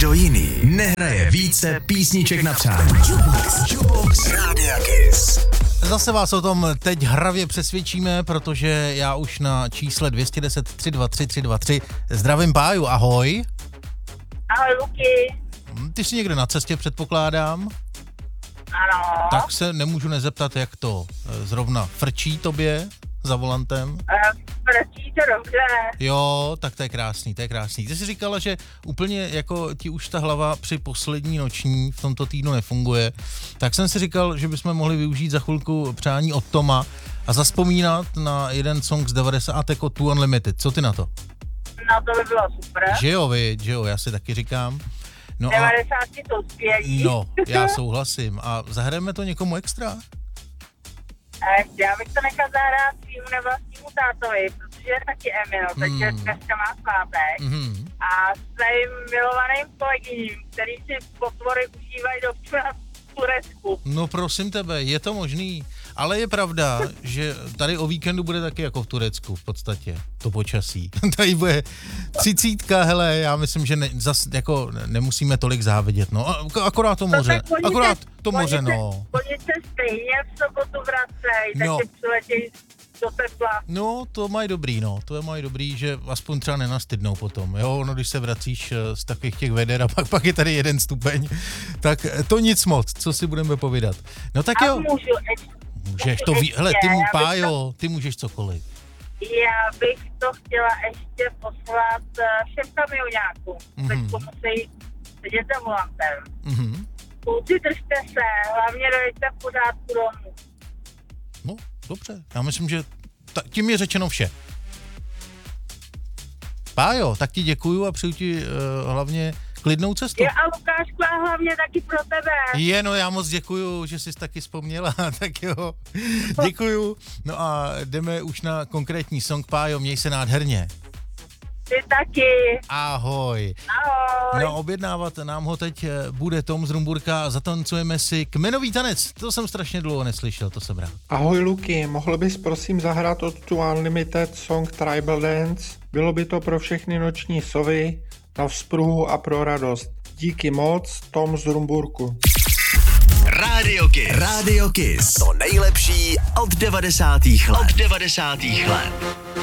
Nikdo jiný nehraje více písniček na přání. Jukebox Rádia Kiss. Zase vás o tom teď hravě přesvědčíme, protože já už na čísle 210 323 323 zdravím Páju, ahoj. Ahoj, Luky. Ty jsi někde na cestě, předpokládám? Ano. Tak se nemůžu nezeptat, jak to zrovna frčí tobě za volantem? Frčí to dobře. Jo, tak to je krásný, to je krásný. Ty jsi říkala, že úplně jako ti už ta hlava při poslední noční v tomto týdnu nefunguje, tak jsem si říkal, že bychom mohli využít za chvilku přání od Toma a zazpomínat na jeden song z 90. jako Too Unlimited. Co ty na to? No to by bylo super. Že jo, já si taky říkám. No 90 to skvělý. No, já souhlasím. A zahrajeme to někomu extra? Já bych to nechal zahrát svýmu nevlastnímu tátovi, protože je taky Emil, takže dneska má svátek. A svým milovaným kolegyním, který si potvory užívají do na Turecku. No prosím tebe, je to možný. Ale je pravda, že tady o víkendu bude taky jako v Turecku v podstatě, to počasí. Tady bude 30, hele, já myslím, že jako nemusíme tolik závidět, no. Akorát to moře, no. Oni se stejně v sobotu vracejí, takže přiletějí do tepla. No, to mají dobrý, že aspoň třeba nenastydnou potom, jo, no když se vracíš z takových těch veder a pak je tady 1 stupeň, tak to nic moc, co si budeme povídat. No tak jo. Můžeš to hele, ty můžeš cokoliv. Já bych to chtěla ještě poslat všem kamionákům, teď musí sedět za volantem. Kluci, držte se, hlavně dojďte v pořádku domů. No, dobře, já myslím, že tím je řečeno vše. Pájo, tak ti děkuju a přeju ti hlavně klidnou cestu. Jo a Lukášku, a hlavně taky pro tebe. No já moc děkuju, že jsi taky vzpomněla, tak jo, děkuju. No a jdeme už na konkrétní song, Pájo, měj se nádherně. Ty taky. Ahoj. Ahoj. No objednávat nám ho teď bude Tom z Rumburka a zatancujeme si kmenový tanec. To jsem strašně dlouho neslyšel, to jsem rád. Ahoj Luky, mohl bys prosím zahrát od Too Unlimited song Tribal Dance? Bylo by to pro všechny noční sovy, na vzpruhu a pro radost. Díky moc, Tom z Rumburku. Radio Kiss. To nejlepší od 90. let.